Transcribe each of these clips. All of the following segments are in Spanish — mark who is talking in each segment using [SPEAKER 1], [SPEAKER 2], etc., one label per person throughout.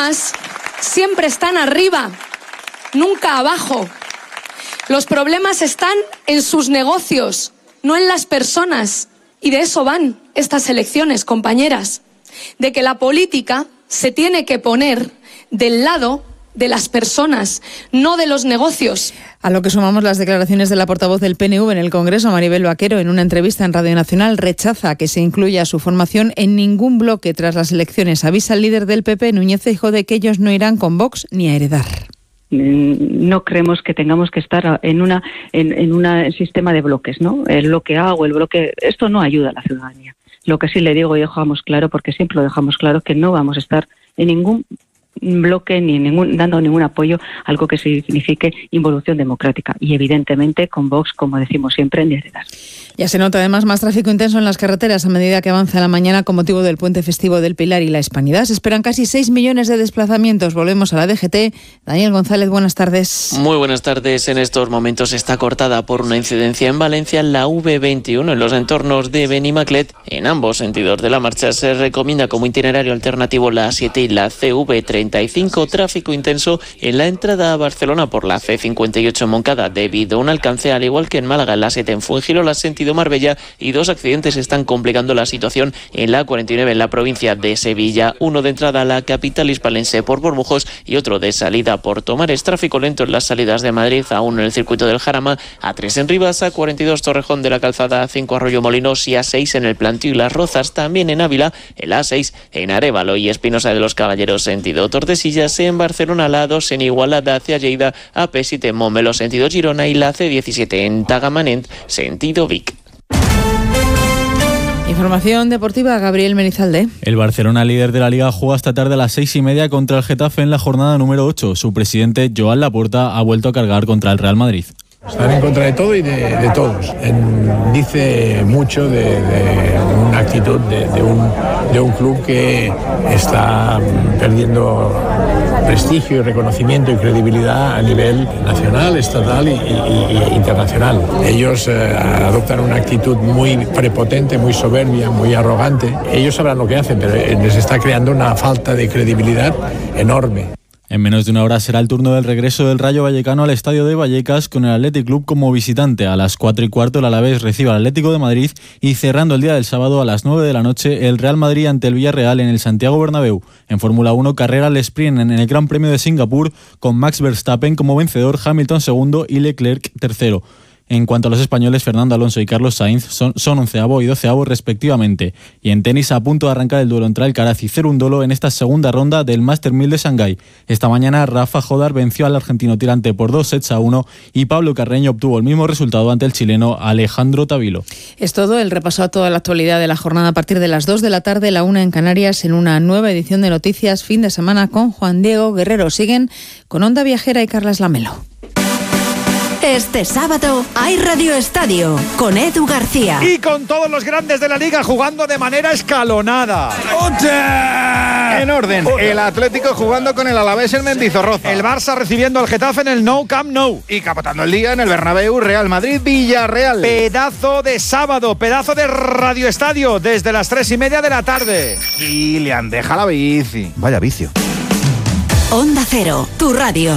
[SPEAKER 1] problemas siempre están arriba, nunca abajo. Los problemas están en sus negocios, no en las personas. Y de eso van estas elecciones, compañeras. De que la política se tiene que poner del lado de las personas, no de los negocios.
[SPEAKER 2] A lo que sumamos las declaraciones de la portavoz del PNV en el Congreso, Maribel Vaquero, en una entrevista en Radio Nacional, rechaza que se incluya su formación en ningún bloque tras las elecciones. Avisa el líder del PP, Núñez Feijóo, de que ellos no irán con Vox ni a heredar.
[SPEAKER 3] No creemos que tengamos que estar en un sistema de bloques, ¿no? El bloque A o el bloque... Esto no ayuda a la ciudadanía. Lo que sí le digo y dejamos claro, porque siempre lo dejamos claro, que no vamos a estar en ningún bloque ni dando ningún apoyo a algo que signifique involución democrática. Y evidentemente con Vox, como decimos siempre, ni heredar.
[SPEAKER 2] Ya se nota además más tráfico intenso en las carreteras a medida que avanza la mañana con motivo del puente festivo del Pilar y la Hispanidad. Se esperan casi 6 millones de desplazamientos. Volvemos a la DGT. Daniel González, buenas tardes.
[SPEAKER 4] Muy buenas tardes. En estos momentos está cortada por una incidencia en Valencia la V21 en los entornos de Benimaclet. En ambos sentidos de la marcha se recomienda como itinerario alternativo la A7 y la CV35. Tráfico intenso en la entrada a Barcelona por la C58 en Moncada debido a un alcance, al igual que en Málaga, en la A7 en Fuengirola sentido Marbella, y 2 accidentes están complicando la situación en la A49 en la provincia de Sevilla, uno de entrada a la capital hispalense por Bormujos y otro de salida por Tomares. Tráfico lento en las salidas de Madrid, A1 en el circuito del Jarama, A3 en Rivas, A42 Torrejón de la Calzada, A5 Arroyo Molinos y A6 en el Plantío y Las Rozas. También en Ávila, el A6 en Arévalo y Espinosa de los Caballeros sentido Tordesillas. En Barcelona, la A2 en Igualada hacia Lleida, AP7 en Montmeló sentido Girona y la C17 en Tagamanent sentido Vic.
[SPEAKER 2] Información deportiva, Gabriel Menizalde.
[SPEAKER 5] El Barcelona, líder de la Liga, juega esta tarde a las 6:30 contra el Getafe en la jornada número 8. Su presidente, Joan Laporta, ha vuelto a cargar contra el Real Madrid.
[SPEAKER 6] Están en contra de todo y de todos. Dice mucho de una actitud de un club que está perdiendo prestigio y reconocimiento y credibilidad a nivel nacional, estatal y internacional. Ellos adoptan una actitud muy prepotente, muy soberbia, muy arrogante. Ellos sabrán lo que hacen, pero les está creando una falta de credibilidad enorme.
[SPEAKER 5] En menos de una hora será el turno del regreso del Rayo Vallecano al estadio de Vallecas con el Athletic Club como visitante. A las 4:15 el Alavés recibe al Atlético de Madrid y cerrando el día del sábado a las 9 de la noche el Real Madrid ante el Villarreal en el Santiago Bernabéu. En Fórmula 1, carrera al sprint en el Gran Premio de Singapur con Max Verstappen como vencedor, Hamilton segundo y Leclerc tercero. En cuanto a los españoles, Fernando Alonso y Carlos Sainz son 11º y 12º respectivamente. Y en tenis, a punto de arrancar el duelo entre Alcaraz y Cerúndolo en esta segunda ronda del Master 1000 de Shanghái. Esta mañana, Rafa Jodar venció al argentino tirante por 2-1 y Pablo Carreño obtuvo el mismo resultado ante el chileno Alejandro Tavilo.
[SPEAKER 2] Es todo, el repaso a toda la actualidad de la jornada a partir de las 2 de la tarde, la 1 en Canarias, en una nueva edición de Noticias Fin de Semana con Juan Diego Guerrero. Siguen con Onda Viajera y Carlas Lamelo.
[SPEAKER 7] Este sábado hay Radio Estadio con Edu García.
[SPEAKER 8] Y con todos los grandes de la Liga jugando de manera escalonada.
[SPEAKER 9] En orden, el Atlético jugando con el Alavés en Mendizorroza.
[SPEAKER 8] El Barça recibiendo al Getafe en el Nou Camp Nou.
[SPEAKER 9] Y capotando el día en el Bernabéu, Real Madrid, Villarreal.
[SPEAKER 8] Pedazo de sábado, pedazo de Radio Estadio desde las 3:30 de la tarde.
[SPEAKER 9] Kylian, deja la bici. Vaya vicio.
[SPEAKER 7] Onda Cero, tu radio.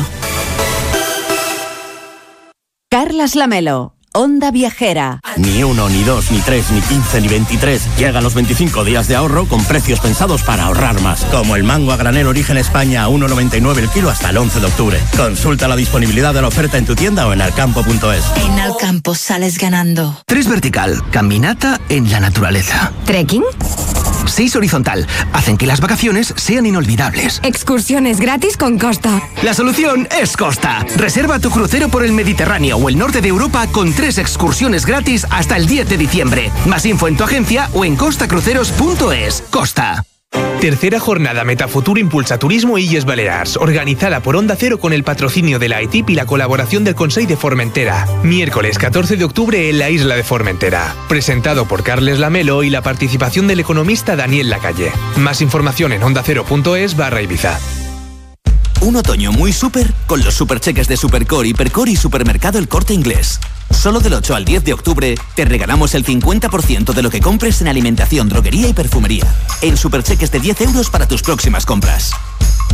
[SPEAKER 7] Carlas Lamelo, Onda Viajera.
[SPEAKER 10] Ni 1, ni 2, ni 3, ni 15, ni 23. Llegan los 25 días de ahorro con precios pensados para ahorrar más. Como el mango a granel Origen España a 1,99 el kilo hasta el 11 de octubre. Consulta la disponibilidad de la oferta en tu tienda o en alcampo.es.
[SPEAKER 7] En Alcampo sales ganando.
[SPEAKER 11] 3 vertical, caminata en la naturaleza.
[SPEAKER 7] ¿Trekking?
[SPEAKER 11] 6 horizontal, hacen que las vacaciones sean inolvidables.
[SPEAKER 7] Excursiones gratis con Costa.
[SPEAKER 11] La solución es Costa. Reserva tu crucero por el Mediterráneo o el norte de Europa con 3 excursiones gratis hasta el 10 de diciembre. Más info en tu agencia o en costacruceros.es. Costa.
[SPEAKER 12] Tercera jornada Metafuturo Impulsa Turismo Illes Balears, organizada por Onda Cero con el patrocinio de la ETIP y la colaboración del Consell de Formentera. Miércoles 14 de octubre en la isla de Formentera. Presentado por Carles Lamelo y la participación del economista Daniel Lacalle. Más información en ondacero.es/Ibiza.
[SPEAKER 10] Un otoño muy súper con los supercheques de Supercore, Hipercore y Supermercado El Corte Inglés. Solo del 8 al 10 de octubre te regalamos el 50% de lo que compres en alimentación, droguería y perfumería. En supercheques de 10 euros para tus próximas compras.